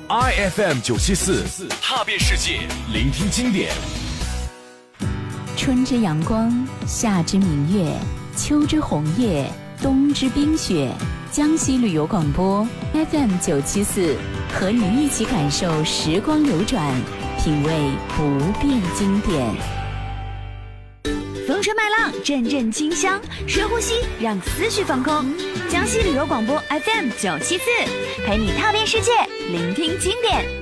，IFM 974，踏遍世界，聆听经典。 春之阳光，夏之明月，秋之红叶，冬之冰雪。江西旅游广播 FM 974，和你一起感受时光流转，品味不变经典。 风吹麦浪，阵阵清香，深呼吸，让思绪放空。江西旅游广播 FM 974，陪你踏遍世界，聆听经典。